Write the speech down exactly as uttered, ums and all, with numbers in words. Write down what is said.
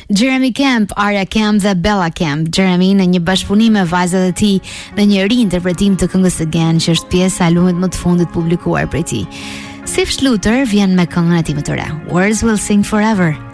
Jeremy Camp, Arya Camp dhe Bella Camp. Jeremy në një bashkëpunim me vajzat e tij në një ri-interpretim të këngës Again, që është pjesë e albumit më të fundit publikuar prej tij. Sif Schluter vjen me këngën e tij më të re, Words Will Sing Forever.